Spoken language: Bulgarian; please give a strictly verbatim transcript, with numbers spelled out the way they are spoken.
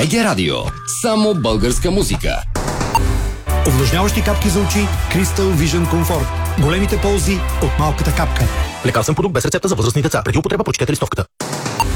БГ Радио. Само българска музика. Увлажняващи капки за очи Crystal Vision Comfort. Големите ползи от малката капка. Лекарствен продукт без рецепта за възрастни деца. Преди употреба прочетете листовката.